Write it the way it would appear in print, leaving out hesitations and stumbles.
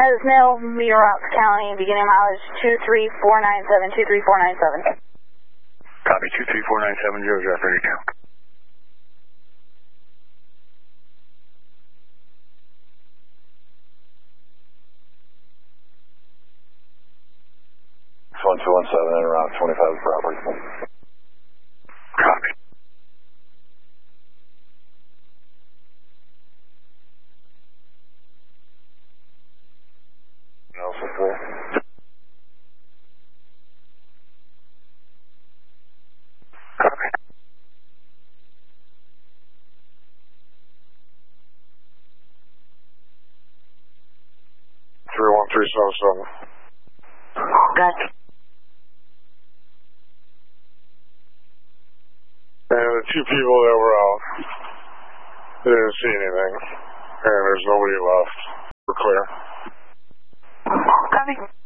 Fresno, Meteor Rocks County, beginning mileage 23497, 23497. Copy, 23497, 0032. It's 1217 and around 25 property. Copy. Alpha 4. Copy. Three 1377. Gotcha. And the two people that were out, they didn't see anything. And there's nobody left. We're clear. Copy.